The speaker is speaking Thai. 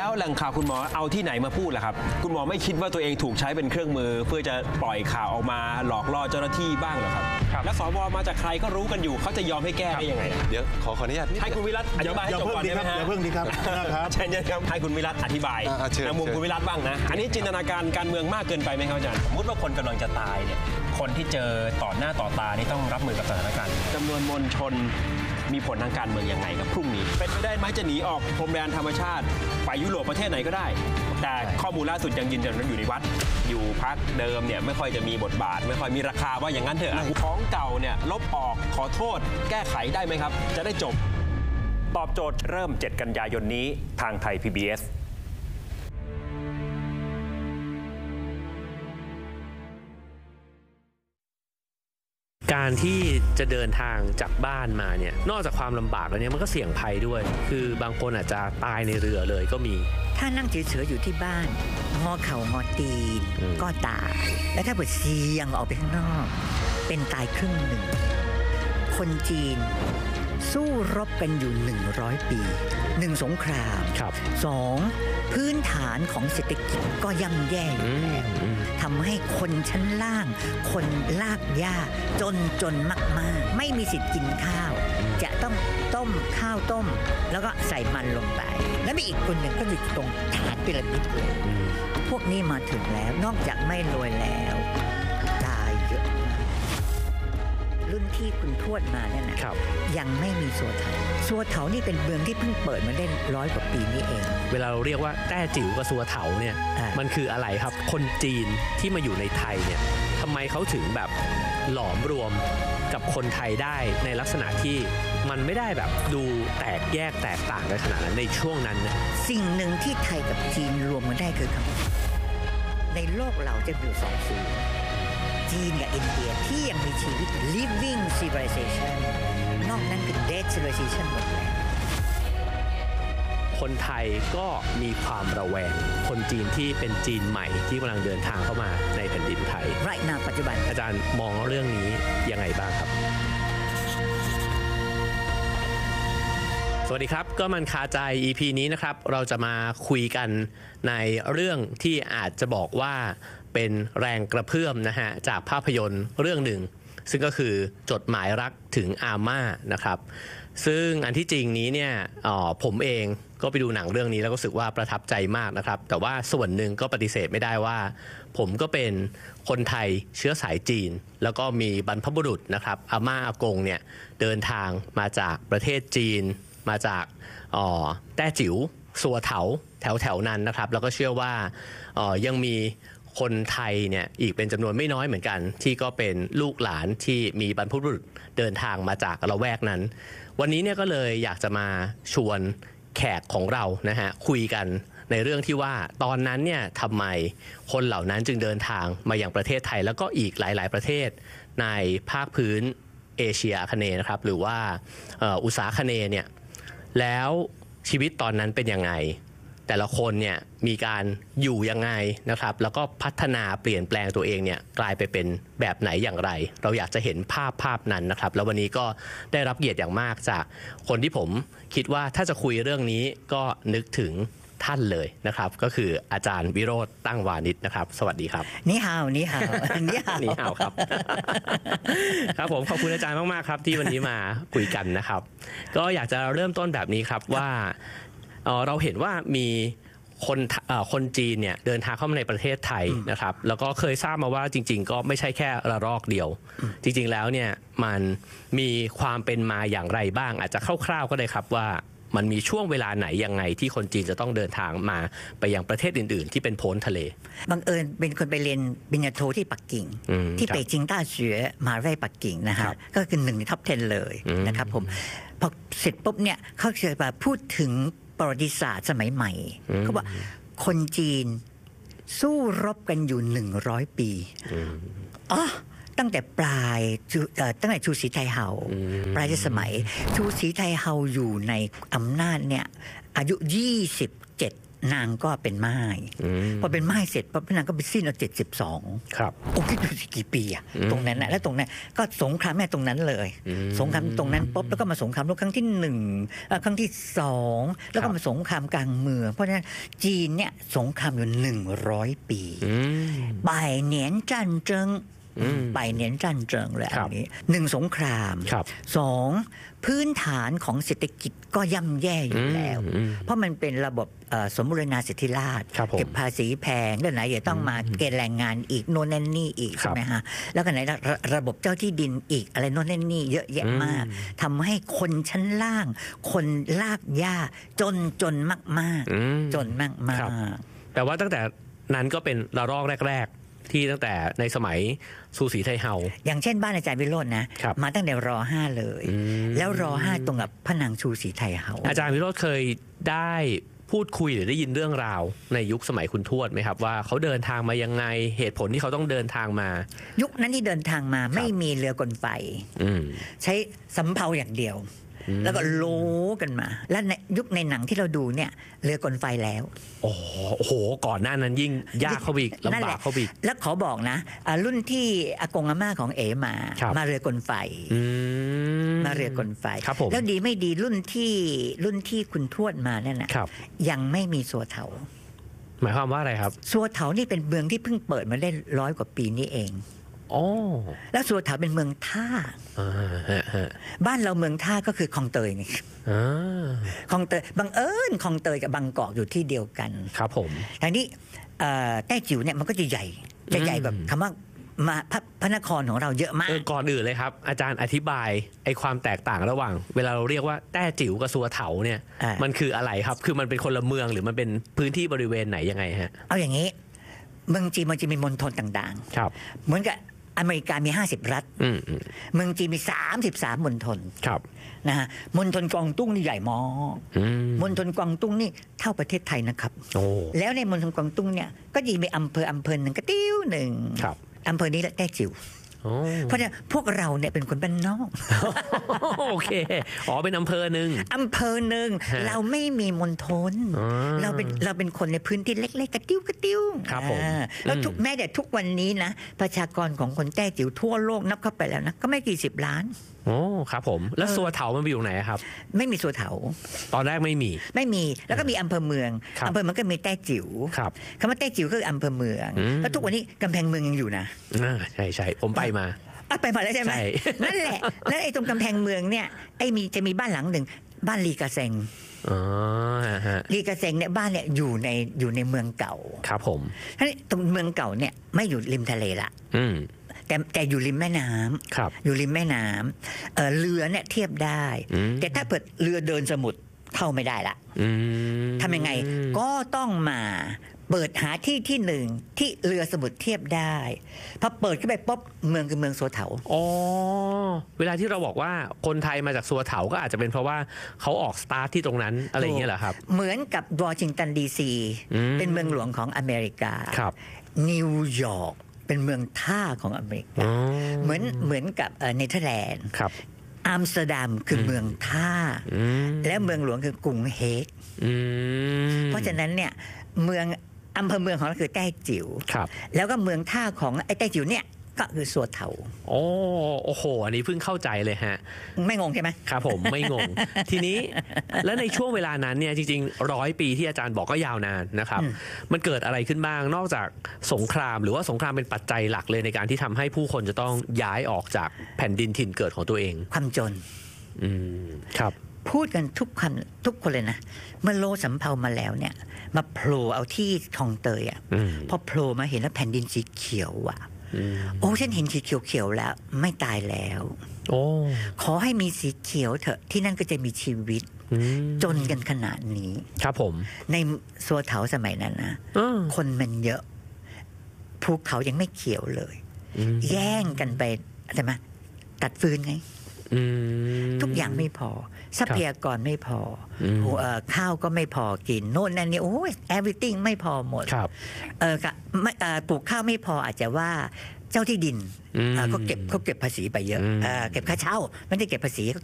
แล้วแหล่งข่าวคุณหมอเอาที่ไหนมาพูดล่ะครับคุณหมอไม่คิดว่าตัวเองถูกใช้เป็นเครื่องมือเพื่อจะปล่อยข่าวออกมาหลอกล่อเจ้าหน้าที่บ้างเหรอครับและสวมาจากใครก็รู้กันอยู่เขาจะยอมให้แก้ได้ยังไงเดี๋ยวขออนุญาตให้คุณวิรัตอธิบายให้จบก่อนได้ไหมฮะอย่าเพิ่งดีครับเชิญครับให้คุณวิรัตอธิบายในมุมคุณวิรัตบ้างนะอันนี้จินตนาการการเมืองมากเกินไปไหมครับอาจารย์สมมติว่าคนกำลังจะตายเนี่ยคนที่เจอต่อหน้าต่อตานี่ต้องรับมือกับสถานการณ์จำนวนมวลชนมีผลทางการเมืองยังไงครับพรุ่งนี้เป็นไปได้ไหมจะหนีออกพรมแดนธรรมชาติไปยุโรปประเทศไหนก็ได้แต่ข้อมูลล่าสุดยังยืนยันว่าอยู่ในวัดอยู่พักเดิมเนี่ยไม่ค่อยจะมีบทบาทไม่ค่อยมีราคาว่าอย่างนั้นเถอะของเก่าเนี่ยลบออกขอโทษแก้ไขได้ไหมครับจะได้จบตอบโจทย์เริ่ม7 กันยายนนี้ทางไทย PBS การที่จะเดินทางจากบ้านมาเนี่ยนอกจากความลำบากแล้วเนี่ยมันก็เสี่ยงภัยด้วยคือบางคนอาจจะตายในเรือเลยก็มีถ้านั่งเฉยๆอยู่ที่บ้านงอเข่างอตีนก็ตายและถ้าเกิดเสี่ยงออกไปข้างนอกเป็นตายครึ่งหนึ่งคนจีนสู้รบกันอยู่100 ปี1 สงคราม2พื้นฐานของเศรษฐกิจก็ย่ำแย่อยู่แล้วทำให้คนชั้นล่างคนลากหญ้าจนมากๆไม่มีสิทธิ์กินข้าวจะต้องต้มข้าวต้มแล้วก็ใส่มันลงไปแล้วมีอีกคนหนึ่งก็อยู่ตรงฐานพีระมิดเลยพวกนี้มาถึงแล้วนอกจากไม่รวยแล้วตายเยอะรุ่นที่คุณทวดมาเนี่ยนะยังไม่มีสัวเถานี่เป็นเมืองที่เพิ่งเปิดมาได้100 กว่าปีนี้เองเวลาเราเรียกว่าแต้จิ๋วกับสัวเถาเนี่ยมันคืออะไรครับคนจีนที่มาอยู่ในไทยเนี่ยทำไมเขาถึงแบบหลอมรวมกับคนไทยได้ในลักษณะที่มันไม่ได้แบบดูแตกแยกแตกต่างในขนาดนั้นในช่วงนั้นนะสิ่งหนึ่งที่ไทยกับจีนรวมกันได้คือคำในโลกเราจะมี2 ส่วนจีนกับอินเดียที่ยังมีชีวิต living civilization นอกนั้นคือ dead civilization หมดแล้วคนไทยก็มีความระแวงคนจีนที่เป็นจีนใหม่ที่กำลังเดินทางเข้ามาในแผ่นดินไทย right now ปัจจุบันอาจารย์มองเรื่องนี้ยังไงบ้างครับสวัสดีครับก็มันคาใจ EP นี้นะครับเราจะมาคุยกันในเรื่องที่อาจจะบอกว่าเป็นแรงกระเพื่อมนะฮะจากภาพยนตร์เรื่องหนึ่งซึ่งก็คือจดหมายรักถึงอาม่านะครับซึ่งอันที่จริงนี้เนี่ยผมเองก็ไปดูหนังเรื่องนี้แล้วก็รู้สึกว่าประทับใจมากนะครับแต่ว่าส่วนหนึ่งก็ปฏิเสธไม่ได้ว่าผมก็เป็นคนไทยเชื้อสายจีนแล้วก็มีบรรพบุรุษนะครับอาม่าอากงเนี่ยเดินทางมาจากประเทศจีนมาจากแต้จิ๋วสัวเถาแถวนั้นนะครับแล้วก็เชื่อว่ายังมีคนไทยเนี่ยอีกเป็นจำนวนไม่น้อยเหมือนกันที่ก็เป็นลูกหลานที่มีบรรพบุรุษเดินทางมาจากละแวกนั้นวันนี้เนี่ยก็เลยอยากจะมาชวนแขกของเรานะฮะคุยกันในเรื่องที่ว่าตอนนั้นเนี่ยทำไมคนเหล่านั้นจึงเดินทางมาอย่างประเทศไทยแล้วก็อีกหลายๆประเทศในภาคพื้นเอเชียอาคเนย์นะครับหรือว่าอุษาคเนย์เนี่ยแล้วชีวิตตอนนั้นเป็นยังไงแต่ละคนเนี่ยมีการอยู่ยังไงนะครับแล้วก็พัฒนาเปลี่ยนแปลงตัวเองเนี่ยกลายไปเป็นแบบไหนอย่างไรเราอยากจะเห็นภาพนั้นนะครับแล้ววันนี้ก็ได้รับเกียรติอย่างมากจากคนที่ผมคิดว่าถ้าจะคุยเรื่องนี้ก็นึกถึงท่านเลยนะครับก็คืออาจารย์วิโรจน์ตั้งวานิชนะครับสวัสดีครับนี่ฮาวครับครับผมขอบคุณอาจารย์มากๆครับที่วันนี้มาคุยกันนะครับก็อยากจะเริ่มต้นแบบนี้ครับว่าเราเห็นว่ามีคนจีนเนี่ยเดินทางเข้ามาในประเทศไทยนะครับแล้วก็เคยทราบมาว่าจริงๆก็ไม่ใช่แค่ระลอกเดียวจริงๆแล้วเนี่ยมันมีความเป็นมาอย่างไรบ้างอาจจะคร่าวๆก็ได้ครับว่ามันมีช่วงเวลาไหนยังไงที่คนจีนจะต้องเดินทางมาไปยังประเทศอื่นๆที่เป็นโพ้นทะเลบังเอิญเป็นคนไปเรียนปริญญาโทที่ปักกิ่งที่เป่ยจิงต้าเฉวยมหาวิทยาลัยปักกิ่งนะฮะก็คือ1 ในท็อป 10เลยนะครับผมพอเสร็จปุ๊บเนี่ยเขาจะมาพูดถึงประวัติศาสตร์สมัยใหม่เขาบอกคนจีนสู้รบกันอยู่100 ปีตั้งแต่ตั้งแต่ชูศรีไทเฮาปลายสมัยชูศรีไทเฮาอยู่ในอำนาจเนี่ยอายุ27 นางก็เป็นม่ายพอเป็นม่ายเสร็จปั๊บนางก็ไปสิ้นเอา72 ครับโอ้คิดดูสิกี่ปีอะตรงนั้นนะแล้วตรงนั้นก็สงครามแม่ตรงนั้นเลยสงครามตรงนั้นปุ๊บแล้วก็มาสงครามโลกครั้งที่1ครั้งที่2แล้วก็มาสงครามกลางเมืองเพราะฉะนั้นจีนเนี่ยสงครามอยู่100 ปี百年战争百年战争เลยอันนี้1สงคราม2พื้นฐานของเศรษฐกิจก็ย่ำแย่อยู่แล้วเพราะมันเป็นระบบสมบูรณาสิทธิราชย์เก็บภาษีแพงแล้วไหนจะต้องมาเกณฑ์แรงงานอีกโน่นนั่นนี่อีกใช่ไหมฮะแล้วก็ไหนระบบเจ้าที่ดินอีกอะไรโน่นนั่นนี่เยอะแยะมากทำให้คนชั้นล่างคนลากหญ้าจนมากๆจนมากๆแต่ว่าตั้งแต่นั้นก็เป็นระลอกแรกที่ตั้งแต่ในสมัยซูสีไทเฮาอย่างเช่นบ้านอาจารย์วิโรจน์นะมาตั้งแต่ร.5 เลยแล้วร.5 ตรงกับพระนางชูศรีไทเฮาอาจารย์วิโรจน์เคยได้พูดคุยหรือได้ยินเรื่องราวในยุคสมัยคุณทวดไหมครับว่าเขาเดินทางมายังไงเหตุผลที่เขาต้องเดินทางมายุคนั้นที่เดินทางมาไม่มีเรือกลไฟใช้สำเภาอย่างเดียวแล้วก็โลกันมาแล้วในยุคในหนังที่เราดูเนี่ยเรือกลไฟแล้วโอ้โหก่อนหน้านั้นยิ่งยากเข้าไปอีกลำบากเข้าไปอีกแล้วขอบอกนะรุ่นที่อากงอาม่าของเอ๋มาเรือกลไฟมาเรือกลไฟแล้วดีไม่ดีรุ่นที่คุณทวดมาเนี่ยนะยังไม่มีสัวเถาหมายความว่าอะไรครับสัวเถานี่เป็นเมืองที่เพิ่งเปิดมาได้100 กว่าปีนี้เองแล้วสัวเถาเป็นเมืองท่าบ้านเราเมืองท่าก็คือคลองเตยไงคลองเตยบังเอิญคลองเตยกับบางกอกอยู่ที่เดียวกันครับผมทีนี้แต้จิ๋วเนี่ยมันก็จะใหญ่แบบคำว่ามาพระนครของเราเยอะมากก่อนอื่นเลยครับอาจารย์อธิบายไอ้ความแตกต่างระหว่างเวลาเราเรียกว่าแต้จิ๋วกับสัวเถาเนี่ยมันคืออะไรครับคือมันเป็นคนละเมืองหรือมันเป็นพื้นที่บริเวณไหนยังไงฮะเอาอย่างนี้เมืองจีนมันจะมีมณฑลต่างๆครับเหมือนกับอเมริกามี50 รัฐเมืองจีนมี33 มณฑลนะฮะมณฑลกวางตุ้งนี่ใหญ่มากมณฑลกวางตุ้งนี่เท่าประเทศไทยนะครับแล้วในมณฑลกวางตุ้งเนี่ยก็จะมีอำเภอหนึ่งกระติ้วหนึ่งอำเภอนี้แหละแต้จิ๋วเพราะเนี่ยพวกเราเนี่ยเป็นคนบ้านนอกโอเคเป็นอำเภอหนึ่งเราไม่มีมณฑลเราเป็นคนในพื้นที่เล็กๆกระติ้วครับผมแล้วแม้แต่ทุกวันนี้นะประชากรของคนแต้จิ๋วทั่วโลกนับเข้าไปแล้วนะก็ไม่กี่10 ล้านโอ้ครับผมแล้วสัวเถามันอยู่ไหนครับไม่มีสัวเถาตอนแรกไม่มีแล้วก็มีอำเภอเมืองก็มีแต้จิ๋วคำว่าแต้จิ๋วคืออำเภอเมืองแล้วทุกวันนี้กำแพงเมืองยังอยู่นะใช่ผมไปมาแล้วใช่ไหมนั่นแหละแล้วไอ้ตรงกำแพงเมืองเนี่ยจะมีบ้านหลังหนึ่งบ้านลีกาเซงลีกาเซงเนี่ยบ้านเนี่ยอยู่ในเมืองเก่าครับผมตรงเมืองเก่าเนี่ยไม่อยู่ริมทะเลละแต่อยู่ริมแม่น้ำอยู่ริมแม่น้ำเรือเนี่ยเทียบได้แต่ถ้าเปิดเรือเดินสมุทรเข้าไม่ได้ละทำยังไงก็ต้องมาเปิดหาที่หนึ่งที่เรือสมุทรเทียบได้พอเปิดขึ้นไปปุ๊บเมืองคือเมืองสัวเถาเวลาที่เราบอกว่าคนไทยมาจากสัวเถาก็อาจจะเป็นเพราะว่าเขาออกสตาร์ทที่ตรงนั้นอะไรอย่างเงี้ยเหรอครับเหมือนกับวอชิงตันดีซีเป็นเมืองหลวงของอเมริกานิวยอร์กเป็นเมืองท่าของอเมริกาเหมือนกับเนเธอร์แลนด์อัมสเตอร์ดัมคือเมืองท่าและเมืองหลวงคือกรุงเฮกเพราะฉะนั้นเนี่ยอำเภอเมืองของเราคือแต้จิ๋วแล้วก็เมืองท่าของไอ้แต้จิ๋วเนี่ยก็คือสัวเถาโอ้โหอันนี้เพิ่งเข้าใจเลยฮะไม่งงใช่ไหมครับผมไม่งง ทีนี้แล้วในช่วงเวลานั้นเนี่ยจริงๆ100 ปีที่อาจารย์บอกก็ยาวนานนะครับมันเกิดอะไรขึ้นบ้างนอกจากสงครามหรือว่าสงครามเป็นปัจจัยหลักเลยในการที่ทำให้ผู้คนจะต้องย้ายออกจากแผ่นดินถิ่นเกิดของตัวเองความจนครับพูดกันทุกคนเลยนะเมื่อโลสำเภามาแล้วเนี่ยมาโผล่เอาที่คลองเตยพอโผล่มาเห็นแล้วแผ่นดินสีเขียวฉันเห็นสีเขียวแล้วไม่ตายแล้วขอให้มีสีเขียวเถอะที่นั่นก็จะมีชีวิตจนกันขนาดนี้ครับผมในสัวเถาสมัยนั้นนะคนมันเยอะภูเขายังไม่เขียวเลยแย่งกันไปใช่ไหมตัดฟืนไงทุกอย่างไม่พอทรัพยากรไม่พอข้าวก็ไม่พอกินโน่นนั่นนี่everything ไม่พอหมดปลูกข้าวไม่พออาจจะว่าเจ้าที่ดินเขาเก็บภาษีไปเยอะเก็บค่าเช่าไม่ได้เก็บภาษี